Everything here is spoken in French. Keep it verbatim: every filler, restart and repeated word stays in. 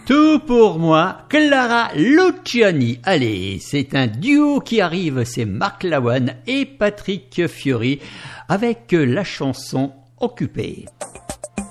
Tout pour moi, Clara Luciani. Allez, c'est un duo qui arrive, c'est Marc Lavoine et Patrick Fiori avec la chanson Occupée.